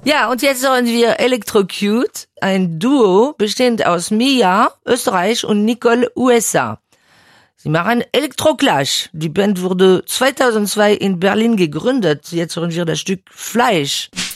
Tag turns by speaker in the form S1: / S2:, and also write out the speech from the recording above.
S1: Ja, und jetzt hören wir Electrocute, ein Duo bestehend aus Mia, Österreich und Nicole, USA. Sie machen Electroclash. Die Band wurde 2002 in Berlin gegründet. Jetzt hören wir das Stück Fleisch.